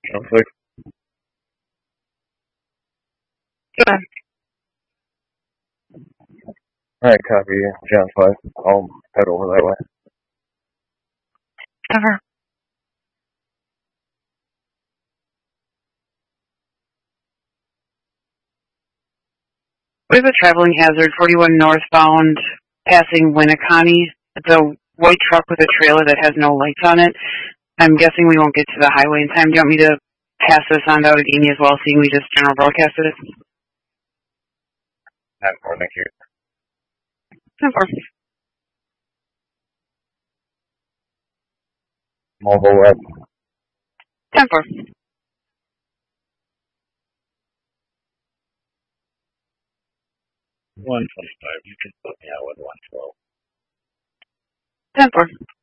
Sounds like. Good. Alright, copy. John 5. I'll head over that way. Cover. We have a traveling hazard, 41 northbound, passing Winneconne. It's a white truck with a trailer that has no lights on it. I'm guessing we won't get to the highway in time. Do you want me to pass this on to Allegheny as well, seeing we just general broadcasted it? Not more, thank you. 10-4. Mobile web. 10-4. 125. You can put me out with 112. 10-4.